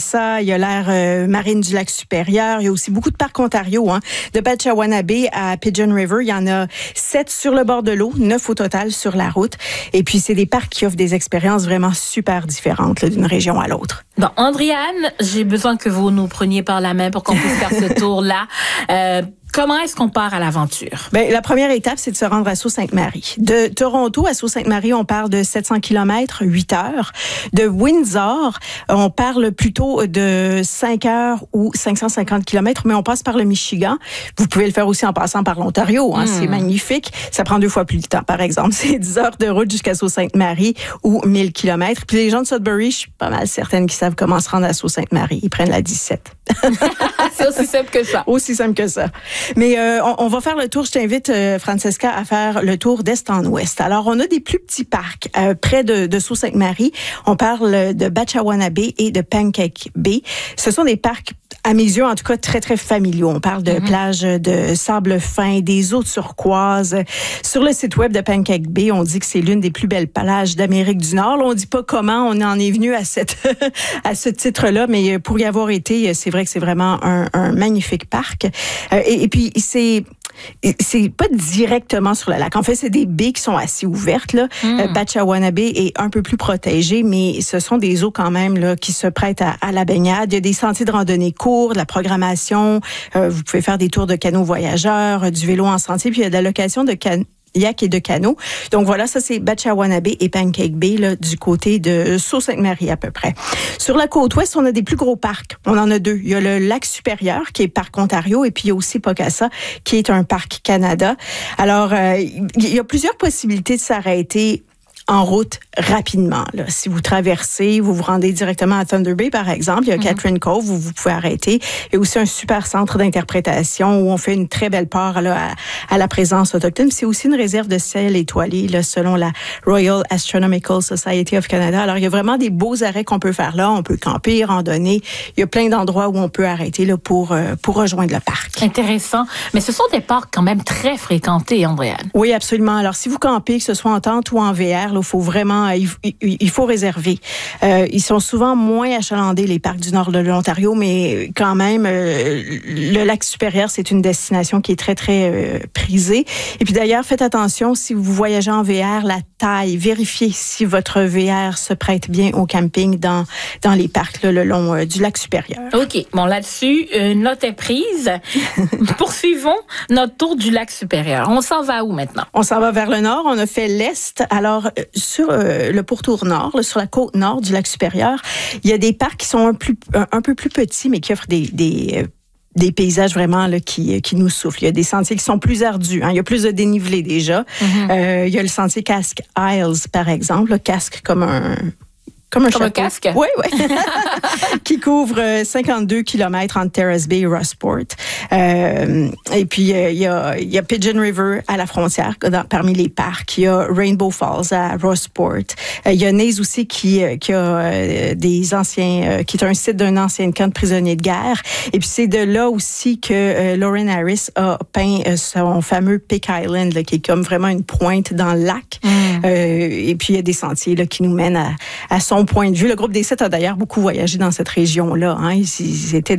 Pocassa, il y a l'aire marine du lac supérieur. Il y a aussi beaucoup de parcs Ontario, de Batchawana Bay à Pigeon River. Il y en a 7 sur le bord de l'eau, 9 au total sur la route. Et puis, c'est des parcs qui offrent des expériences vraiment super différentes d'une région à l'autre. Bon, Andréane, j'ai besoin que vous nous preniez par la main pour qu'on puisse faire ce tour-là. Comment est-ce qu'on part à l'aventure? La première étape, c'est de se rendre à Sault-Sainte-Marie. De Toronto à Sault-Sainte-Marie, on parle de 700 km, 8 heures. De Windsor, on parle plutôt de 5 heures ou 550 km, mais on passe par le Michigan. Vous pouvez le faire aussi en passant par l'Ontario. C'est magnifique. Ça prend 2 fois plus de temps, par exemple. C'est 10 heures de route jusqu'à Sault-Sainte-Marie ou 1000 km. Puis les gens de Sudbury, je suis pas mal certaine qu'ils savent comment se rendre à Sault-Sainte-Marie. Ils prennent la 17. C'est aussi simple que ça. Aussi simple que ça. Mais on va faire le tour. Je t'invite, Francesca, à faire le tour d'est en ouest. Alors, on a des plus petits parcs près de Sault-Sainte-Marie. On parle de Batchawana Bay et de Pancake Bay. Ce sont des parcs, à mes yeux, en tout cas, très, très familiaux. On parle de plages de sable fin, des eaux turquoises. Sur le site web de Pancake Bay, on dit que c'est l'une des plus belles plages d'Amérique du Nord. Là, on dit pas comment on en est venu à à ce titre-là, mais pour y avoir été, c'est vrai que c'est vraiment un magnifique parc. Et puis, c'est pas directement sur le lac. En fait, c'est des baies qui sont assez ouvertes. Batchawana Bay est un peu plus protégée, mais ce sont des eaux quand même là, qui se prêtent à la baignade. Il y a des sentiers de randonnée courts, de la programmation. Vous pouvez faire des tours de canaux voyageurs, du vélo en sentier, puis il y a de la location de kayak et de canaux. Donc voilà, ça c'est Batchawana Bay et Pancake Bay là, du côté de Sault-Sainte-Marie à peu près. Sur la côte ouest, on a des plus gros parcs. On en a 2. Il y a le lac supérieur qui est Parc Ontario et puis il y a aussi Pocassa qui est un parc Canada. Alors, il y a plusieurs possibilités de s'arrêter en route rapidement. Là. Si vous traversez, vous vous rendez directement à Thunder Bay, par exemple. Il y a Catherine Cove où vous pouvez arrêter. Il y a aussi un super centre d'interprétation où on fait une très belle part là, à la présence autochtone. C'est aussi une réserve de sel étoilé là, selon la Royal Astronomical Society of Canada. Alors, il y a vraiment des beaux arrêts qu'on peut faire là. On peut camper, randonner. Il y a plein d'endroits où on peut arrêter là, pour rejoindre le parc. Intéressant. Mais ce sont des parcs quand même très fréquentés, Andréane. Oui, absolument. Alors, si vous campez, que ce soit en tente ou en VR, il faut vraiment, il faut réserver. Ils sont souvent moins achalandés, les parcs du nord de l'Ontario, mais quand même, le lac supérieur, c'est une destination qui est très, très prisée. Et puis d'ailleurs, faites attention, si vous voyagez en VR, la taille, vérifiez si votre VR se prête bien au camping dans les parcs là, le long du lac supérieur. OK. Bon, là-dessus, une note est prise. Poursuivons notre tour du lac supérieur. On s'en va où maintenant? On s'en va vers le nord. On a fait l'est. Alors, sur le pourtour nord, là, sur la côte nord du lac supérieur, il y a des parcs qui sont un peu plus petits, mais qui offrent des paysages vraiment là, qui nous soufflent. Il y a des sentiers qui sont plus ardus. Il y a plus de dénivelé déjà. Il y a le sentier Casque Isles, par exemple. Là, casque comme un casque? Oui. Qui couvre 52 km entre Terrace Bay et Rossport. Et puis, il y a Pigeon River à la frontière, parmi les parcs. Il y a Rainbow Falls à Rossport. Il y a Naze aussi qui a des anciens, qui est un site d'un ancien camp de prisonniers de guerre. Et puis, c'est de là aussi que Lauren Harris a peint son fameux Pick Island, là, qui est comme vraiment une pointe dans le lac. Et puis, il y a des sentiers là, qui nous mènent à son point de vue. Le groupe des 7 a d'ailleurs beaucoup voyagé dans cette région-là. C'était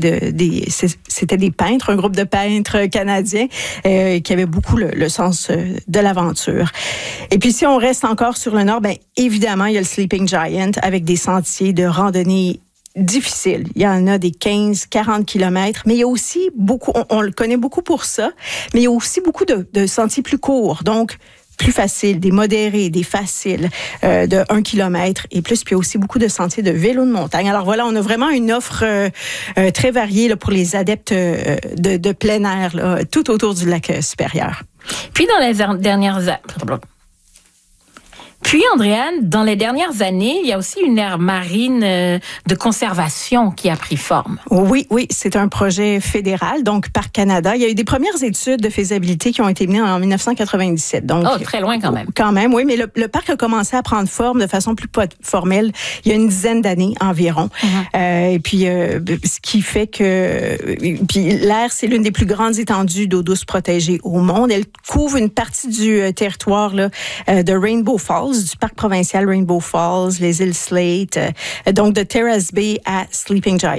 des peintres, un groupe de peintres canadiens qui avaient beaucoup le sens de l'aventure. Et puis, si on reste encore sur le nord, bien évidemment, il y a le Sleeping Giant avec des sentiers de randonnée difficiles. Il y en a des 15-40 kilomètres, mais il y a aussi beaucoup, on le connaît beaucoup pour ça, mais il y a aussi beaucoup de sentiers plus courts. Donc, plus faciles, des modérés, des faciles de 1 kilomètre et plus, puis aussi beaucoup de sentiers de vélo de montagne. Alors voilà, on a vraiment une offre très variée là, pour les adeptes de plein air là, tout autour du lac supérieur. Puis dans les dernières Puis, Andréane, dans les dernières années, il y a aussi une aire marine de conservation qui a pris forme. Oui, c'est un projet fédéral, donc Parc Canada. Il y a eu des premières études de faisabilité qui ont été menées en 1997. Donc, très loin quand même. Quand même, oui, mais le parc a commencé à prendre forme de façon plus formelle il y a une dizaine d'années environ. Et puis, ce qui fait que... Puis l'aire, c'est l'une des plus grandes étendues d'eau douce protégée au monde. Elle couvre une partie du territoire là, de Rainbow Falls, du parc provincial Rainbow Falls, les îles Slate, donc de Terrace Bay à Sleeping Giant.